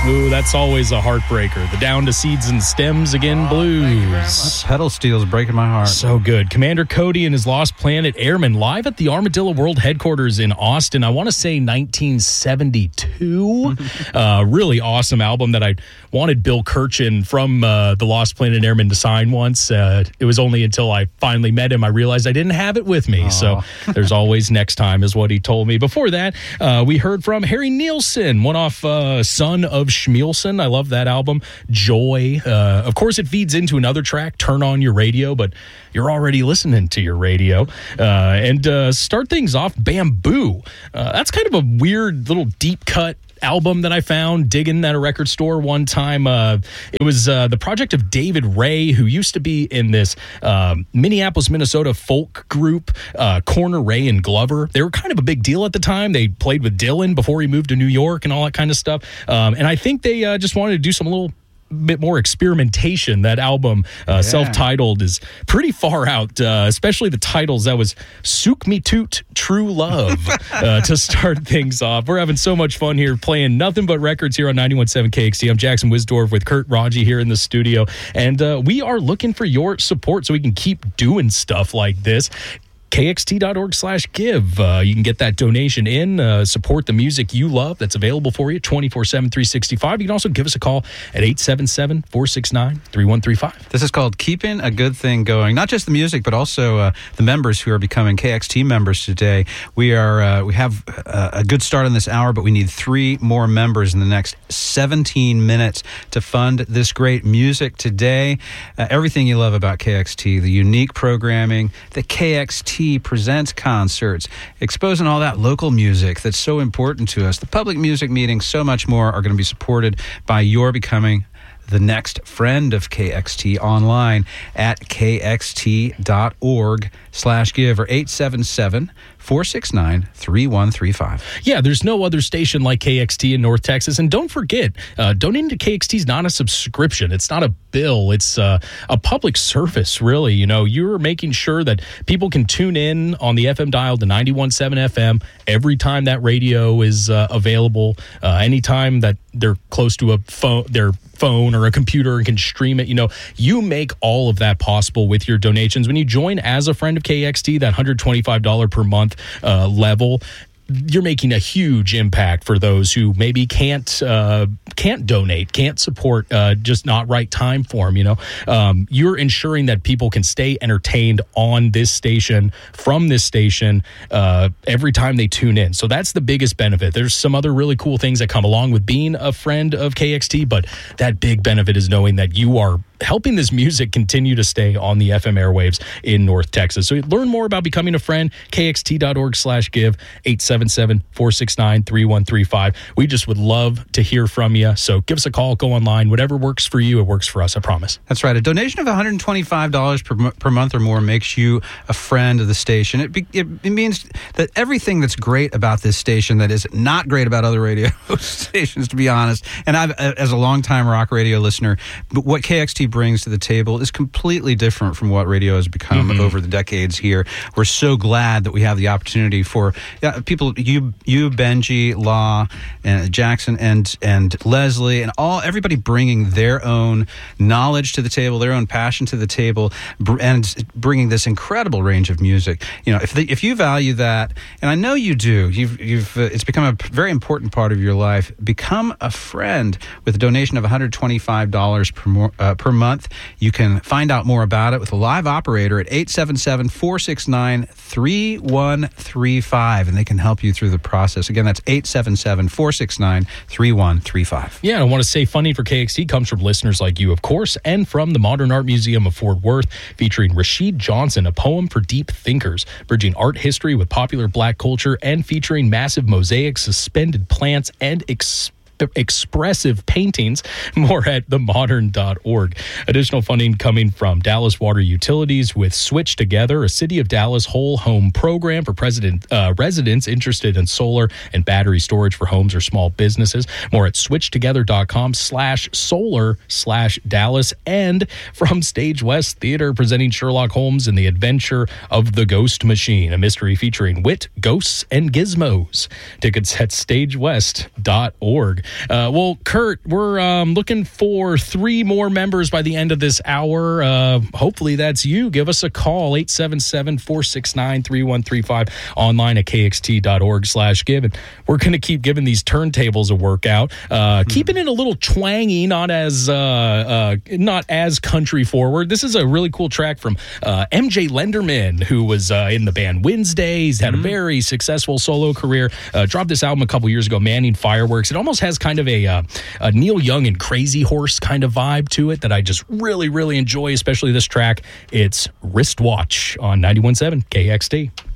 Ooh, that's always a heartbreaker. The Down to Seeds and Stems Again blues. Pedal Steel's breaking my heart. So good. Commander Cody and his Lost Planet Airmen live at the Armadillo World Headquarters in Austin. I want to say 1972. Really awesome album that I wanted Bill Kirchen from the Lost Planet Airmen to sign once. It was only until I finally met him I realized I didn't have it with me. So there's always next time is what he told me. Before that, we heard from Harry Nilsson, one off Son of Schmielson. I love that album. Joy. Of course, it feeds into another track, Turn On Your Radio, but you're already listening to your radio. And start things off, Bamboo. That's kind of a weird little deep cut album that I found digging at a record store one time. It was the project of David Ray, who used to be in this Minneapolis, Minnesota folk group, Corner Ray and Glover. They were kind of a big deal at the time. They played with Dylan before he moved to New York and all that kind of stuff. And I think they just wanted to do some little bit more experimentation. That album, self-titled, is pretty far out, especially the titles. That was Sook Me Toot True Love to start things off. We're having so much fun here playing nothing but records here on 91.7 KXT. I'm Jackson Wisdorf with Kurt Raji here in the studio, and we are looking for your support so we can keep doing stuff like this. KXT.org/give. You can get that donation in, support the music you love that's available for you 24/7, 365. You can also give us a call at 877-469-3135. This is called Keeping a Good Thing Going. Not just the music, but also the members who are becoming KXT members today. We have a good start on this hour, but we need 3 more members in the next 17 minutes to fund this great music today. Everything you love about KXT, the unique programming, the KXT Presents concerts, exposing all that local music that's so important to us. The public music meetings, so much more, are going to be supported by your becoming the next friend of KXT online at kxt.org/give or 877-469-3135. Yeah, there's no other station like KXT in North Texas. And don't forget, donating to KXT is not a subscription. It's not a bill. It's a public service, really. You know, you're making sure that people can tune in on the FM dial to 91.7 FM every time that radio is available, anytime that they're close to their phone or a computer and can stream it. You know, you make all of that possible with your donations. When you join as a friend of KXT, that $125 per month level, you're making a huge impact for those who maybe can't donate, can't support, just not right time for them. You know, you're ensuring that people can stay entertained on this station, from this station, every time they tune in. So that's the biggest benefit. There's some other really cool things that come along with being a friend of KXT, but that big benefit is knowing that you are helping this music continue to stay on the FM airwaves in North Texas. So learn more about becoming a friend, kxt.org/give, 877-469-3135. We just would love to hear from you. So give us a call, go online. Whatever works for you, it works for us, I promise. That's right. A donation of $125 per month or more makes you a friend of the station. It means that everything that's great about this station that is not great about other radio stations, to be honest, and I've, as a longtime rock radio listener, but what KXT brings to the table is completely different from what radio has become over the decades here. We're so glad that we have the opportunity for people, you, Benji, Law, and Jackson, and Leslie, and everybody bringing their own knowledge to the table, their own passion to the table, and bringing this incredible range of music. You know, if you value that, and I know you do, it's become a very important part of your life. Become a friend with a donation of $125 per month. You can find out more about it with a live operator at 877-469-3135, and they can help you through the process. Again, that's 877-469-3135. Yeah, and I want to say funding for KXT comes from listeners like you, of course, and from the Modern Art Museum of Fort Worth, featuring Rashid Johnson, A Poem for Deep Thinkers, bridging art history with popular Black culture and featuring massive mosaics, suspended plants, and expressive paintings. More at themodern.org. Additional funding coming from Dallas Water Utilities with Switch Together, a City of Dallas whole home program for residents interested in solar and battery storage for homes or small businesses. More at switchtogether.com/solar/Dallas. And from Stage West Theater, presenting Sherlock Holmes and the Adventure of the Ghost Machine, a mystery featuring wit, ghosts, and gizmos. Tickets at stagewest.org. Well, Kurt, we're looking for 3 more members by the end of this hour. Hopefully that's you. Give us a call, 877-469-3135, online at kxt.org/give. And we're going to keep giving these turntables a workout, keeping it a little twangy, not as country forward. This is a really cool track from MJ Lenderman, who was in the band Wednesdays, had a very successful solo career, dropped this album a couple years ago, Manning Fireworks. It almost has kind of a Neil Young and Crazy Horse kind of vibe to it that I just really, really enjoy, especially this track. It's Wristwatch on 91.7 KXT.